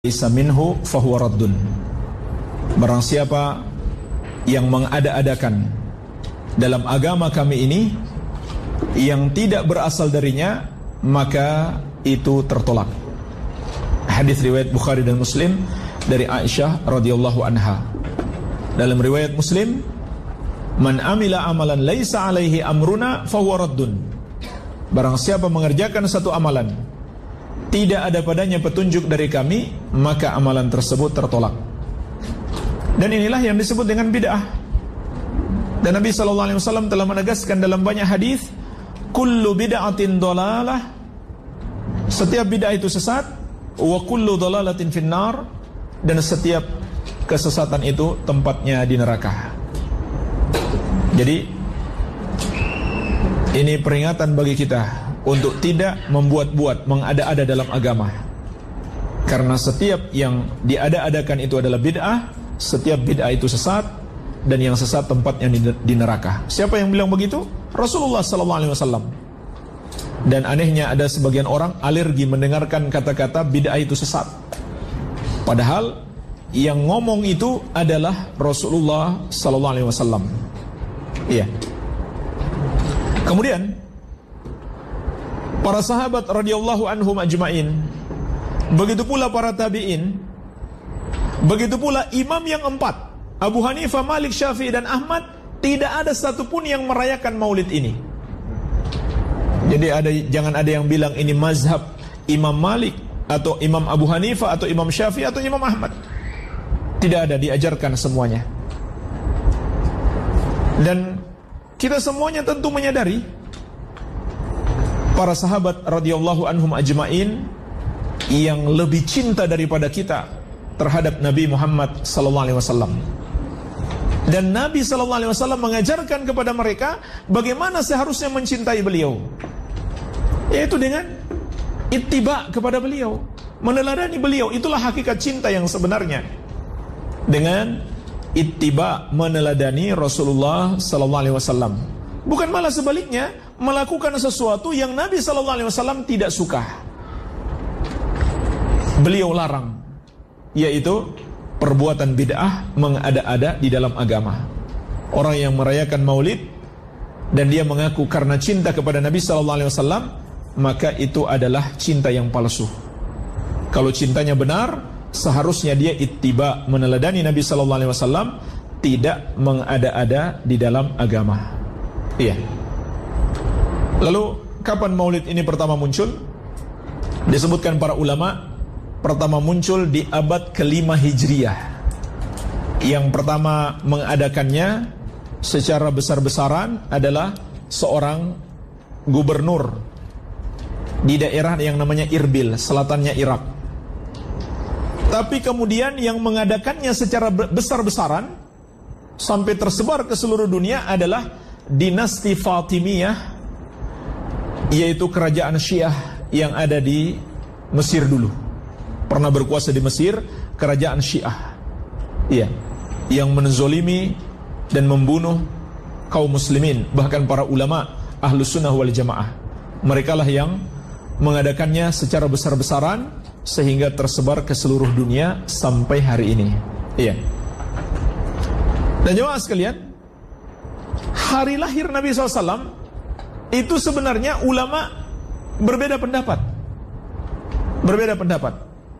laisa minhu fahuwa raddun. Barang siapa yang mengada-adakan dalam agama kami ini yang tidak berasal darinya, maka itu tertolak. Hadis riwayat Bukhari dan Muslim dari Aisyah radhiyallahu anha. Dalam riwayat Muslim, man amila amalan laisa alaihi amruna fahuwa raddun. Barang siapa mengerjakan satu amalan tidak ada padanya petunjuk dari kami, maka amalan tersebut tertolak. Dan inilah yang disebut dengan bid'ah. Dan Nabi SAW telah menegaskan dalam banyak hadis, kullu bid'atin dolalah, setiap bid'ah itu sesat, wa kullu dolalatin finnar, dan setiap kesesatan itu tempatnya di neraka. Jadi ini peringatan bagi kita untuk tidak membuat-buat, mengada-ada dalam agama. Karena setiap yang diada-adakan itu adalah bid'ah, setiap bid'ah itu sesat, dan yang sesat tempatnya di neraka. Siapa yang bilang begitu? Rasulullah SAW. Dan anehnya ada sebagian orang alergi mendengarkan kata-kata bid'ah itu sesat. Padahal yang ngomong itu adalah Rasulullah SAW. Iya. Kemudian para sahabat radhiyallahu anhum ajma'in, begitu pula para tabi'in, begitu pula imam yang empat, Abu Hanifah, Malik, Syafi'i dan Ahmad, tidak ada satupun yang merayakan maulid ini. Jadi jangan ada yang bilang ini mazhab Imam Malik atau Imam Abu Hanifah atau Imam Syafi'i atau Imam Ahmad. Tidak ada, diajarkan semuanya. Dan kita semuanya tentu menyadari para sahabat radhiyallahu anhum ajma'in yang lebih cinta daripada kita terhadap Nabi Muhammad sallallahu alaihi wasallam. Dan Nabi sallallahu alaihi wasallam mengajarkan kepada mereka bagaimana seharusnya mencintai beliau, yaitu dengan ittiba kepada beliau, meneladani beliau. Itulah hakikat cinta yang sebenarnya, dengan ittiba, meneladani Rasulullah sallallahu alaihi wasallam. Bukan malah sebaliknya, melakukan sesuatu yang Nabi sallallahu alaihi wasallam tidak suka, beliau larang, yaitu perbuatan bid'ah, mengada-ada di dalam agama. Orang yang merayakan maulid dan dia mengaku karena cinta kepada Nabi sallallahu alaihi wasallam, maka itu adalah cinta yang palsu. Kalau cintanya benar, seharusnya dia ittiba, meneladani Nabi sallallahu alaihi wasallam, tidak mengada-ada di dalam agama. Iya. Lalu kapan maulid ini pertama muncul? Disebutkan para ulama, pertama muncul di abad ke-5 Hijriah. Yang pertama mengadakannya secara besar-besaran adalah seorang gubernur di daerah yang namanya Irbil, selatannya Irak. Tapi kemudian yang mengadakannya secara besar-besaran sampai tersebar ke seluruh dunia adalah dinasti Fatimiyah, yaitu kerajaan Syiah yang ada di Mesir dulu. Pernah berkuasa di Mesir, kerajaan Syiah. Iya, yang menzolimi dan membunuh kaum muslimin, bahkan para ulama Ahlus Sunnah wal Jamaah. Mereka lah yang mengadakannya secara besar-besaran sehingga tersebar ke seluruh dunia sampai hari ini. Iya. Dan jemaah sekalian, hari lahir Nabi SAW itu sebenarnya ulama berbeda pendapat. Berbeda pendapat.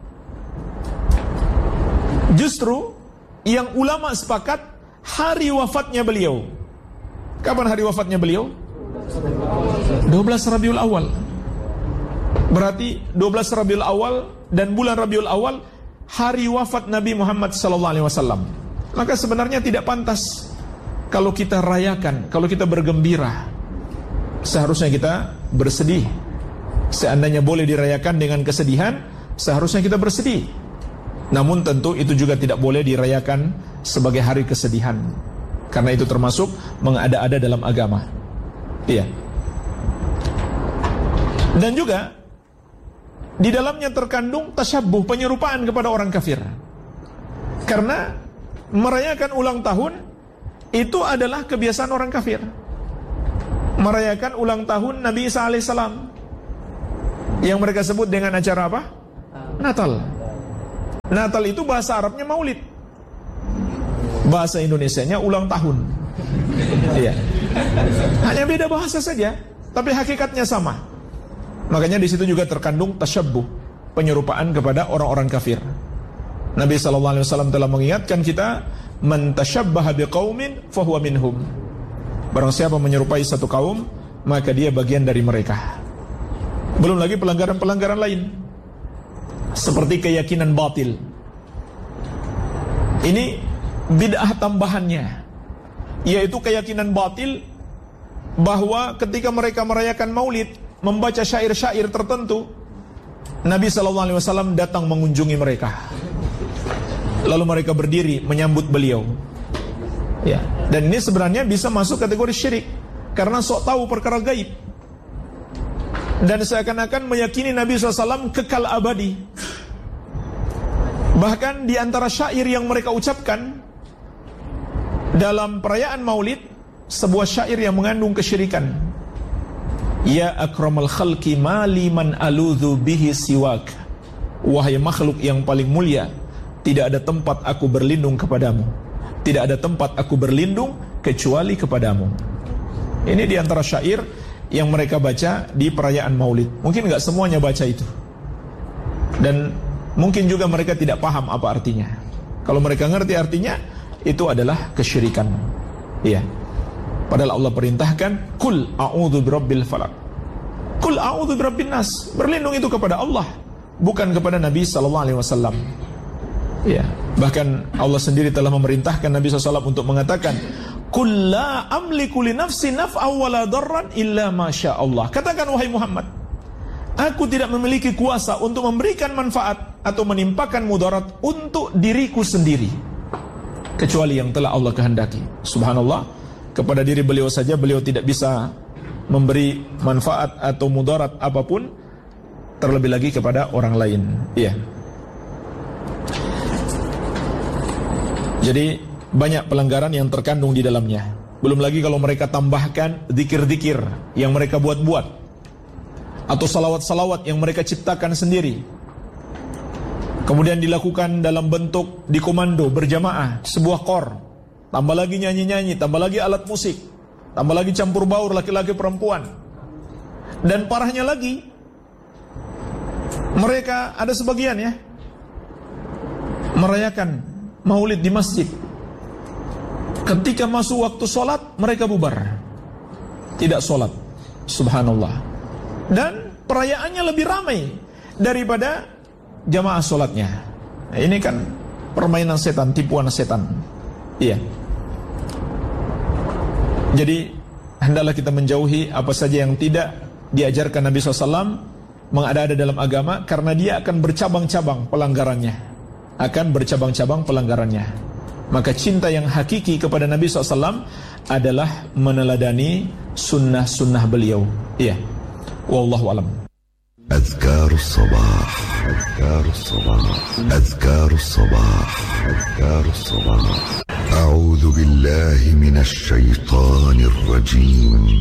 Justru yang ulama sepakat hari wafatnya beliau. Kapan hari wafatnya beliau? 12 Rabiul Awal. Berarti 12 Rabiul Awal dan bulan Rabiul Awal hari wafat Nabi Muhammad SAW. Maka sebenarnya tidak pantas kalau kita rayakan, kalau kita bergembira. Seharusnya kita bersedih. Seandainya boleh dirayakan dengan kesedihan, seharusnya kita bersedih. Namun tentu itu juga tidak boleh dirayakan sebagai hari kesedihan, karena itu termasuk mengada-ada dalam agama. Iya. Dan juga di dalamnya terkandung tasyabbuh, penyerupaan kepada orang kafir. Karena merayakan ulang tahun itu adalah kebiasaan orang kafir. Merayakan ulang tahun Nabi Isa alaihissalam, yang mereka sebut dengan acara apa? Natal. Natal itu bahasa Arabnya maulid, bahasa Indonesianya ulang tahun. Iya. Hanya beda bahasa saja, tapi hakikatnya sama. Makanya di situ juga terkandung tasyabbuh, penyerupaan kepada orang-orang kafir. Nabi SAW telah mengingatkan kita, man tasyabbaha biqaumin fahuwa minhum. Barang siapa menyerupai satu kaum, maka dia bagian dari mereka. Belum lagi pelanggaran-pelanggaran lain, seperti keyakinan batil. Ini bid'ah tambahannya, yaitu keyakinan batil bahwa ketika mereka merayakan maulid, membaca syair-syair tertentu, Nabi SAW datang mengunjungi mereka, lalu mereka berdiri menyambut beliau. Ya, dan ini sebenarnya bisa masuk kategori syirik, karena sok tahu perkara gaib, dan seakan-akan meyakini Nabi SAW kekal abadi. Bahkan di antara syair yang mereka ucapkan dalam perayaan maulid, sebuah syair yang mengandung kesyirikan. Ya akramal khalqi mali man aludhu bihi siwak. Wahai makhluk yang paling mulia, tidak ada tempat aku berlindung kepadamu, tidak ada tempat aku berlindung kecuali kepadamu. Ini di antara syair yang mereka baca di perayaan maulid. Mungkin gak semuanya baca itu, dan mungkin juga mereka tidak paham apa artinya. Kalau mereka ngerti artinya, itu adalah kesyirikan. Iya. Padahal Allah perintahkan, Kul a'udhu birabbil falak, Kul a'udhu birabbin nas. Berlindung itu kepada Allah, bukan kepada Nabi SAW. Iya. Bahkan Allah sendiri telah memerintahkan Nabi SAW untuk mengatakan, Kul la amliku li nafsi naf'aw wala darran illa masya Allah. Katakan wahai Muhammad, aku tidak memiliki kuasa untuk memberikan manfaat atau menimpakan mudarat untuk diriku sendiri, kecuali yang telah Allah kehendaki. Subhanallah, kepada diri beliau saja beliau tidak bisa memberi manfaat atau mudarat apapun, terlebih lagi kepada orang lain. Iya. Jadi banyak pelanggaran yang terkandung di dalamnya. Belum lagi kalau mereka tambahkan zikir-zikir yang mereka buat-buat, atau salawat-salawat yang mereka ciptakan sendiri, kemudian dilakukan dalam bentuk dikomando berjamaah, sebuah kor, tambah lagi nyanyi-nyanyi, tambah lagi alat musik, tambah lagi campur baur laki-laki perempuan. Dan parahnya lagi, mereka ada sebagian ya merayakan maulid di masjid. Ketika masuk waktu sholat, mereka bubar, tidak sholat. Subhanallah. Dan perayaannya lebih ramai daripada jamaah sholatnya. Nah, ini kan permainan setan, tipuan setan. Iya. Jadi hendaklah kita menjauhi apa saja yang tidak diajarkan Nabi SAW mengada-ada dalam agama, karena dia akan bercabang-cabang pelanggarannya, akan bercabang-cabang pelanggarannya. Maka cinta yang hakiki kepada Nabi SAW adalah meneladani sunnah-sunnah beliau. Iya. Wallahu alam. أذكار الصباح أذكار الصباح أذكار الصباح أذكار الصباح أعوذ بالله من الشيطان الرجيم